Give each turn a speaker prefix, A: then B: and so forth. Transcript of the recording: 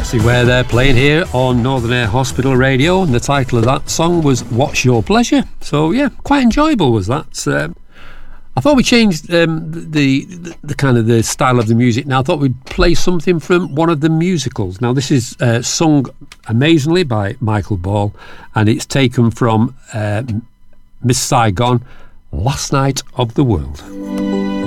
A: See where they're playing here on Northern Air Hospital Radio, and the title of that song was What's Your Pleasure? So yeah, quite enjoyable was that. I thought we changed the kind of the style of the music. Now I thought we'd play something from one of the musicals. Now this is sung amazingly by Michael Ball, and it's taken from Miss Saigon, Last Night of the World.